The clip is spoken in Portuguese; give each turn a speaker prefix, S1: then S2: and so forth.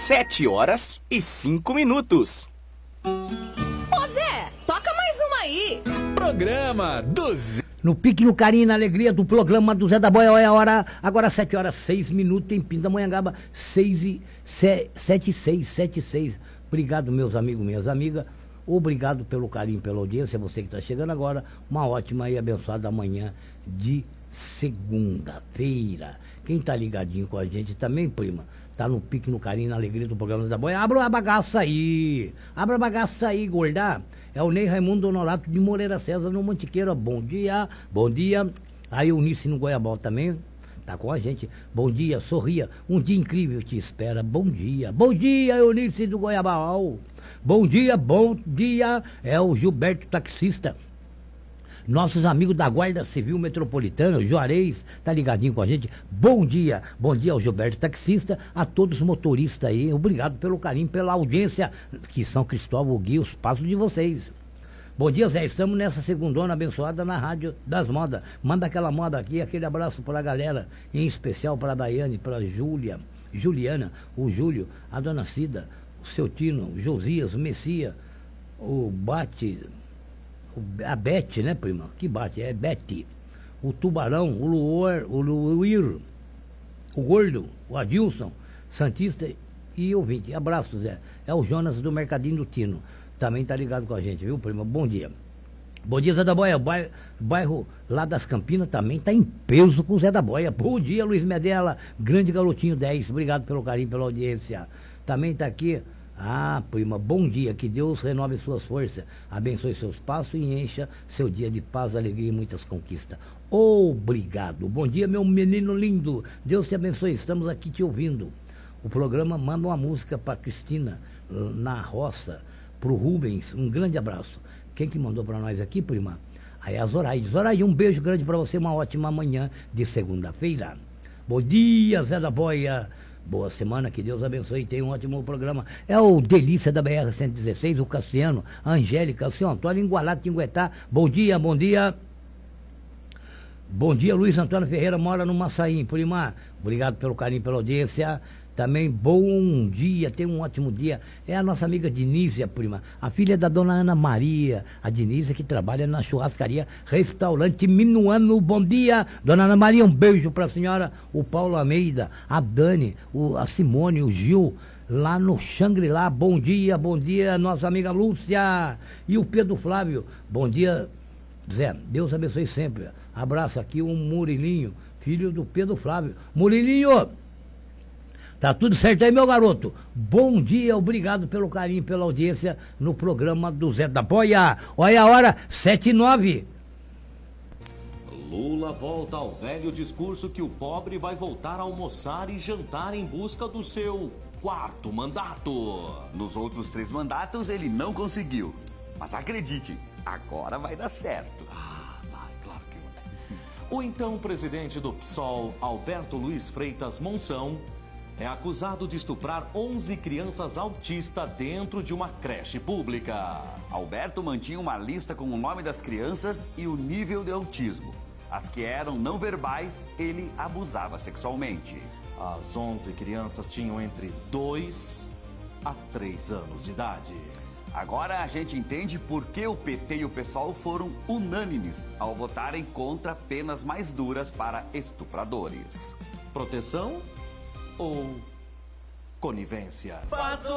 S1: 7h05.
S2: Ô Zé, toca mais uma aí.
S3: Programa do Zé.
S4: No pique, no carinho, na alegria do programa do Zé da Boia, olha a hora, agora 7h06 em Pindamonhangaba, 7676. Obrigado, meus amigos, minhas amigas. Obrigado pelo carinho, pela audiência. Você que está chegando agora, uma ótima e abençoada manhã de segunda-feira. Quem está ligadinho com a gente também, prima, tá no pique, no carinho, na alegria do programa da Boia. Abra a bagaça aí, gordar. É o Ney Raimundo Honorato de Moreira César, no Mantiqueira. Bom dia. A Eunice no Goiabal também tá com a gente. Bom dia, sorria. Um dia incrível te espera. Bom dia, Eunice do Goiabal. Bom dia. É o Gilberto taxista. Nossos amigos da Guarda Civil Metropolitana, o Juarez, tá ligadinho com a gente. Bom dia ao Gilberto taxista, a todos os motoristas aí. Obrigado pelo carinho, pela audiência, que São Cristóvão guia os passos de vocês. Bom dia, Zé, estamos nessa segundona abençoada na Rádio das Modas. Manda aquela moda aqui, aquele abraço para a galera, em especial para a Daiane, para a Juliana, o Júlio, a Dona Cida, o seu Tino, o Josias, o Messia, o Bate... A Bete, né, prima? Que bate? É Bete. O Tubarão, o Luir, o Gordo, o Adilson, Santista e ouvinte. Abraço, Zé. É o Jonas do Mercadinho do Tino. Também tá ligado com a gente, viu, prima? Bom dia. Bom dia, Zé da Boia. O bairro lá das Campinas também tá em peso com o Zé da Boia. Bom dia, Luiz Medella. Grande garotinho 10. Obrigado pelo carinho, pela audiência. Também tá aqui... Ah, prima, bom dia, que Deus renove suas forças, abençoe seus passos e encha seu dia de paz, alegria e muitas conquistas. Obrigado. Bom dia, meu menino lindo, Deus te abençoe, estamos aqui te ouvindo. O programa manda uma música para Cristina na roça, pro Rubens, um grande abraço. Quem que mandou para nós aqui, prima? Aí é a Zoraide. Zoraide, um beijo grande para você, uma ótima manhã de segunda-feira. Bom dia, Zé da Boia. Boa semana, que Deus abençoe e tenha um ótimo programa. É o Delícia da BR-116, o Cassiano, a Angélica, o senhor Antônio Igualado, Tinguetá. Bom dia. Bom dia, Luiz Antônio Ferreira, mora no Massaim, prima. Obrigado pelo carinho, pela audiência. Também bom dia, tenha um ótimo dia. É a nossa amiga Dinísia, prima, a filha da dona Ana Maria, a Dinísia que trabalha na churrascaria, restaurante Minuano. Bom dia, dona Ana Maria, um beijo para a senhora. O Paulo Almeida, a Dani, a Simone, o Gil, lá no Xangri-Lá. Bom dia, nossa amiga Lúcia. E o Pedro Flávio, bom dia, Zé, Deus abençoe sempre. Abraço aqui, o Murilinho, filho do Pedro Flávio. Murilinho, tá tudo certo aí, meu garoto? Bom dia, obrigado pelo carinho, pela audiência no programa do Zé da Boia. Olha a hora, 7h09.
S5: Lula volta ao velho discurso que o pobre vai voltar a almoçar e jantar em busca do seu quarto mandato.
S6: Nos outros 3 mandatos ele não conseguiu. Mas acredite, agora vai dar certo.
S5: Vai, claro que vai. O então presidente do PSOL, Alberto Luiz Freitas Monção, é acusado de estuprar 11 crianças autistas dentro de uma creche pública.
S6: Alberto mantinha uma lista com o nome das crianças e o nível de autismo. As que eram não verbais, ele abusava sexualmente.
S5: As 11 crianças tinham entre 2 a 3 anos de idade.
S6: Agora a gente entende por que o PT e o PSOL foram unânimes ao votarem contra penas mais duras para estupradores.
S5: Proteção ou conivência?
S7: Faço